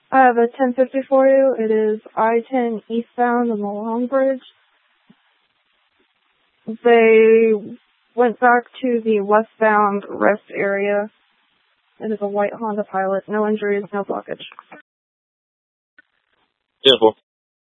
I have a 1050 for you. It is I-10 eastbound on the Long Bridge. They went back to the westbound rest area. It is a white Honda Pilot. No injuries, no blockage. 10-4.